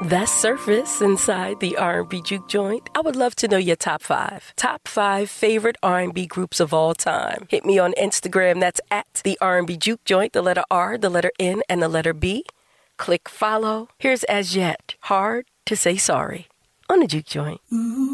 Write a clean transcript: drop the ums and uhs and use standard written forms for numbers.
That's Surface inside the R&B Juke Joint. I would love to know your top five. Top five favorite R&B groups of all time. Hit me on Instagram. That's at the R&B Juke Joint, the letter R, the letter N, and the letter B. Click follow. Here's As Yet, Hard to Say Sorry on the Juke Joint.